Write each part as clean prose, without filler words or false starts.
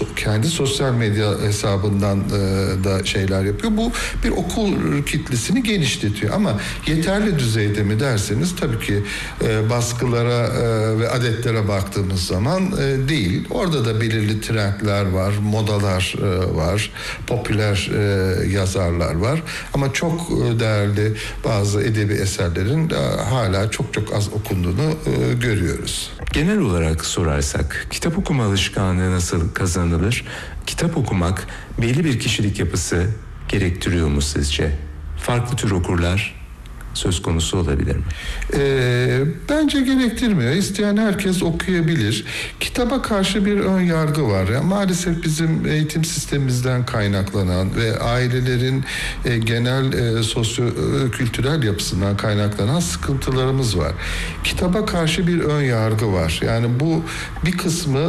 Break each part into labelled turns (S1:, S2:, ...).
S1: kendi sosyal medya hesabından da şeyler yapıyor. Bu bir okul kitlesini genişletiyor ama yeterli düzeyde mi derseniz tabii ki baskılara ve adetlere baktığımız zaman değil. Orada da belirli trendler var, modalar var, popüler yazarlar var ama çok değerli bazı edebi eserlerin hala çok az okunduğunu görüyoruz.
S2: Genel olarak sorarsak kitap okuma alışkanlığı nasıl kazanılır? Kitap okumak belli bir kişilik yapısı gerektiriyor mu sizce? Farklı tür okurlar söz konusu olabilir mi?
S1: Bence gerektirmiyor. İsteyen herkes okuyabilir. Kitaba karşı bir ön yargı var. Yani maalesef bizim eğitim sistemimizden kaynaklanan ve ailelerin genel sosyo-kültürel yapısından kaynaklanan sıkıntılarımız var. Kitaba karşı bir ön yargı var. Yani bu bir kısmı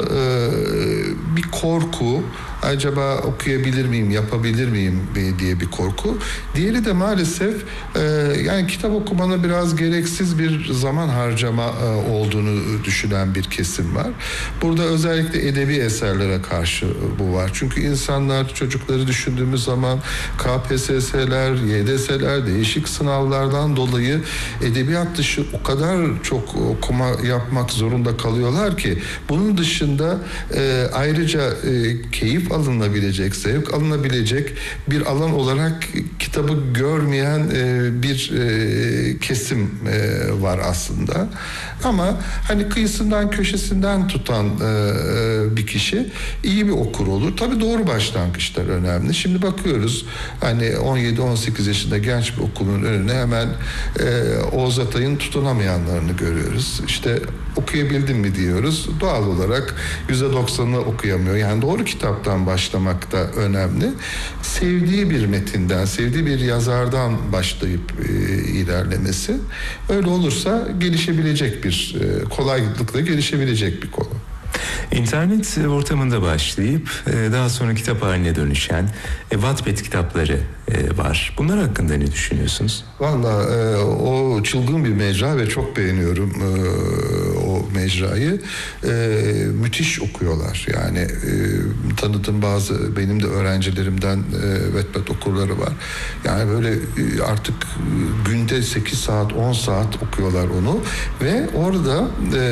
S1: bir korku. Acaba okuyabilir miyim, yapabilir miyim diye bir korku. Diğeri de maalesef yani kitap okumanın biraz gereksiz bir zaman harcama olduğunu düşünen bir kesim var. Burada özellikle edebi eserlere karşı bu var. Çünkü insanlar, çocukları düşündüğümüz zaman KPSS'ler, YDS'ler, değişik sınavlardan dolayı edebiyat dışı o kadar çok okuma yapmak zorunda kalıyorlar ki bunun dışında ayrıca keyif alınabilecek, zevk alınabilecek bir alan olarak kitabı görmeyen bir kesim var aslında. Ama hani kıyısından köşesinden tutan bir kişi iyi bir okur olur. Tabii doğru başlangıçlar önemli. Şimdi bakıyoruz hani 17-18 yaşında genç bir okulun önüne hemen Oğuz Atay'ın tutunamayanlarını görüyoruz. İşte okuyabildin mi diyoruz. Doğal olarak %90'ını okuyamıyor. Yani doğru kitaptan başlamak da önemli. Sevdiği bir metinden, sevdiği bir yazardan başlayıp ilerlemesi. Öyle olursa gelişebilecek bir, kolaylıkla gelişebilecek bir konu.
S2: İnternet ortamında başlayıp daha sonra kitap haline dönüşen Wattpad kitapları var. Bunlar hakkında ne düşünüyorsunuz?
S1: Vallahi o çılgın bir mecra ve çok beğeniyorum o mecrayı. Müthiş okuyorlar. Yani tanıdığım bazı benim de öğrencilerimden Wattpad okurları var. Yani böyle artık günde 8 saat 10 saat okuyorlar onu ve orada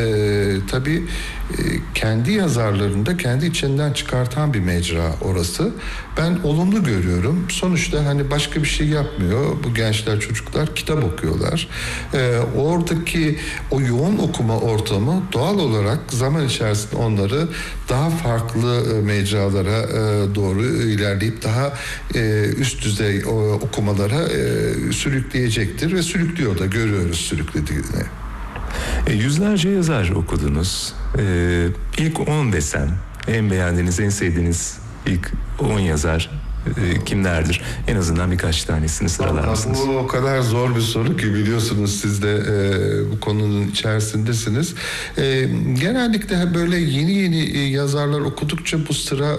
S1: tabii kendi yazarlarını da kendi içinden çıkartan bir mecra orası. Ben olumlu görüyorum. Sonuçta hani başka bir şey yapmıyor. Bu gençler, çocuklar kitap okuyorlar. Oradaki o yoğun okuma ortamı doğal olarak zaman içerisinde onları daha farklı mecralara doğru ilerleyip daha üst düzey okumalara sürükleyecektir ve sürüklüyor da görüyoruz sürüklediğini.
S2: Yüzlerce yazar okudunuz. İlk 10 desem, en beğendiğiniz, en sevdiğiniz ilk 10 yazar kimlerdir? En azından birkaç tanesini sıralar mısınız?
S1: Bu o kadar zor bir soru ki biliyorsunuz siz de bu konunun içerisindesiniz. Genellikle böyle yeni yazarlar okudukça bu sıra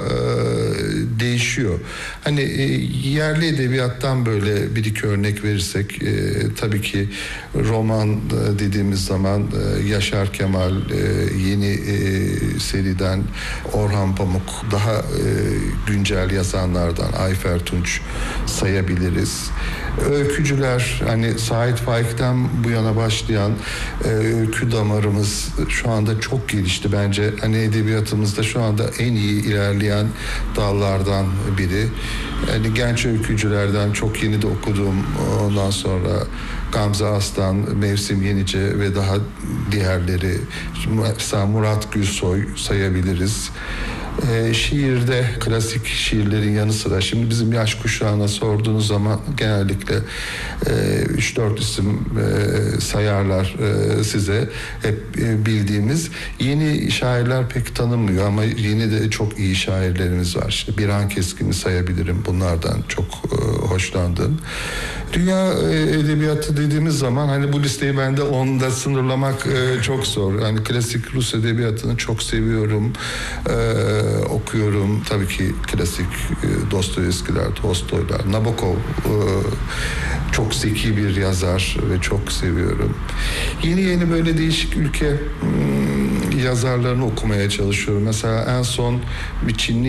S1: değişiyor. Hani yerli edebiyattan böyle bir iki örnek verirsek tabii ki roman dediğimiz zaman Yaşar Kemal, yeni seriden Orhan Pamuk, daha güncel yazanlardan Ayfer Tunç sayabiliriz. Öykücüler hani Sait Faik'ten bu yana başlayan öykü damarımız şu anda çok gelişti bence. Hani edebiyatımızda şu anda en iyi ilerleyen dallardan biri. Yani genç öykücülerden çok yeni de okuduğum ondan sonra Gamze Aslan, Mevsim Yenice ve daha diğerleri. Mesela Murat Gülsoy sayabiliriz. Şiirde klasik şiirlerin yanı sıra şimdi bizim yaş kuşağına sorduğunuz zaman genellikle 3-4 isim sayarlar size, hep bildiğimiz. Yeni şairler pek tanınmıyor ama yeni de çok iyi şairlerimiz var. İşte Birhan Keskin'i sayabilirim, bunlardan çok hoşlandığım. Dünya edebiyatı dediğimiz zaman hani bu listeyi ben de onda sınırlamak çok zor. Hani klasik Rus edebiyatını çok seviyorum. Okuyorum. Tabii ki klasik Dostoyevskiler, Tolstoylar, Nabokov çok zeki bir yazar ve çok seviyorum. Yeni böyle değişik ülke yazarlarını okumaya çalışıyorum. Mesela en son bir Çinli